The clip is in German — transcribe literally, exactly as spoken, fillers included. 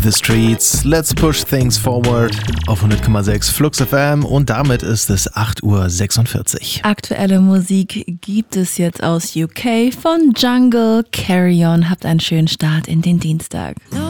the Streets, let's push things forward auf hundert Komma sechs Flux F M und damit ist es acht Uhr sechsundvierzig. Aktuelle Musik gibt es jetzt aus U K von Jungle. Carry On. Habt einen schönen Start in den Dienstag.